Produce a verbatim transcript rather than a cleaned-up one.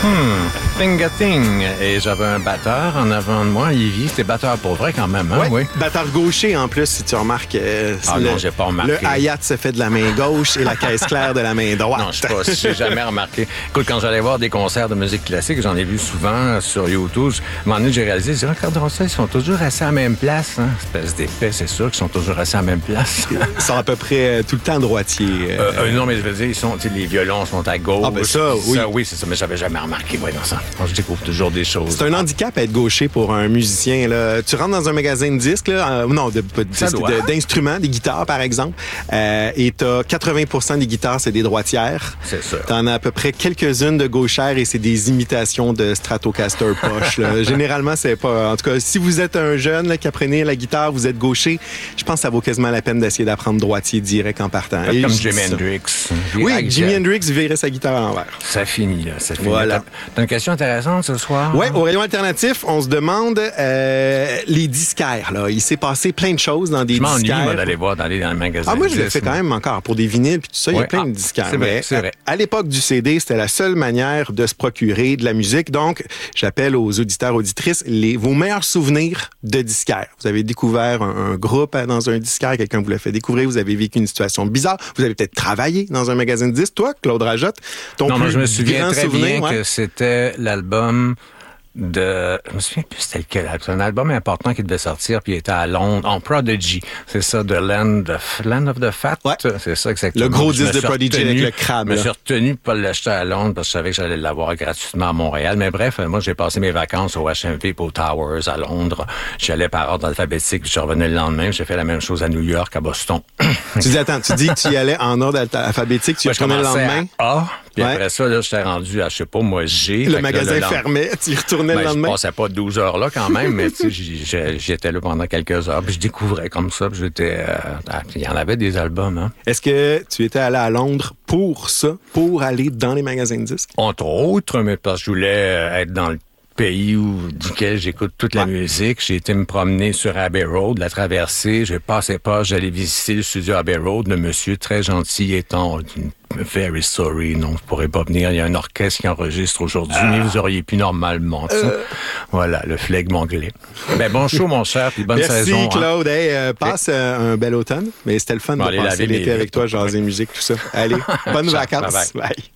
Hmm, Thing a Thing. Et j'avais un batteur en avant de moi, Yves. C'était batteur pour vrai quand même, hein? Ouais, Oui. batteur gaucher en plus, si tu remarques. Euh, Ah le, non, j'ai pas remarqué. Le hi-hat se fait de la main gauche et la caisse claire de la main droite. Non, je sais pas, j'ai jamais remarqué. Écoute, quand j'allais voir des concerts de musique classique, j'en ai vu souvent sur YouTube. À un moment donné, j'ai réalisé, c'est regardons ça, ils sont toujours assis à la même place. Hein? Espèce d'épais, c'est sûr qu'ils sont toujours assis à la même place. Ils sont à peu près euh, tout le temps droitiers. Euh, Euh, euh, non, mais je veux dire, ils sont, tu sais, les violons sont à gauche. Ah, ben ça, oui. Ça, oui, c'est ça, mais j'avais jamais remarqué, ouais, dans ça. Moi, je découvre toujours des choses. C'est un handicap être gaucher pour un musicien. Là. Tu rentres dans un magasin de disques, là, euh, non, de, de, de, d'instruments, des guitares, par exemple, euh, et t'as quatre-vingts pour cent des guitares, c'est des droitières. C'est ça. T'en as à peu près quelques-unes de gauchères et c'est des imitations de Stratocaster poche. Là. Généralement, c'est pas... En tout cas, si vous êtes un jeune là, qui apprenez la guitare, vous êtes gaucher, je pense que ça vaut quasiment la peine d'essayer d'apprendre droitier direct en partant. Comme Et Jimi Hendrix. Oui, Jimi Hendrix virait sa guitare à l'envers. Ça finit, là. Ça finit. Voilà. T'as, t'as une question intéressante ce soir? Oui, au rayon alternatif, on se demande euh, les disquaires. Là. Il s'est passé plein de choses dans des je m'ennuie, disquaires. moi, d'aller voir d'aller dans les magasins. Ah, moi, je le disques, fais quand même encore pour des vinyles puis tout ça. Il ouais. y a plein ah, de disquaires. C'est vrai, mais c'est vrai. À, à l'époque du C D, c'était la seule manière de se procurer de la musique. Donc, j'appelle aux auditeurs, auditrices, les, vos meilleurs souvenirs de disquaires. Vous avez découvert un, un groupe dans un disquaire, quelqu'un vous l'a fait découvrir, vous avez vécu une situation bizarre, vous avez peut-être travaillé dans un magasin de disques. Toi, Claude Rajotte, ton non, plus moi, je me souviens grand très souvenir, bien ouais? que c'était l'album de... Je me souviens plus c'était lequel. C'est un album important qui devait sortir, puis il était à Londres, en Prodigy. C'est ça, The Land of, Land of the Fat. Ouais. C'est ça exactement. Le gros Je me disque de suis Prodigy retenu, avec le crabe. Je me là. suis retenu pour pas l'acheter à Londres parce que je savais que j'allais l'avoir gratuitement à Montréal. Mais bref, moi, j'ai passé mes vacances au H M V, au Towers, à Londres. J'allais par ordre alphabétique, puis je revenais le lendemain. J'ai fait la même chose à New York, à Boston. Tu dis, attends, tu dis que tu y allais en ordre alphabétique, tu y Moi, je retournais le commençais lendemain? à A, puis Ouais. après ça, là, j'étais rendu à, je sais pas, moi, G. Le Fait que magasin là, le fermait, tu y retournais Ben, le lendemain? je passais pas douze heures là quand même, mais tu sais, j'y- j'y- j'y étais là pendant quelques heures, puis je découvrais comme ça, puis j'étais... euh, ah, il y en avait des albums, hein. Est-ce que tu étais allé à Londres pour ça, pour aller dans les magasins de disques? Entre autres, mais parce que je voulais euh, être dans le pays où, duquel j'écoute toute la Ouais. musique. J'ai été me promener sur Abbey Road, la traversée. J'ai passé pas, j'allais visiter le studio Abbey Road. Le monsieur très gentil étant very sorry, non, je pourrais pas venir. Il y a un orchestre qui enregistre aujourd'hui, Ah. mais vous auriez pu normalement. tu sais. Euh. Voilà, le flegme anglais. Ben, bon show, mon cher, puis bonne Merci, saison. hein. Claude. Hey, euh, passe euh, un bel automne. Mais c'était le fun Bon, de allez passer laver l'été les- avec toi, jaser musique, tout ça. Allez, bonnes Ciao, vacances. bye-bye. Bye.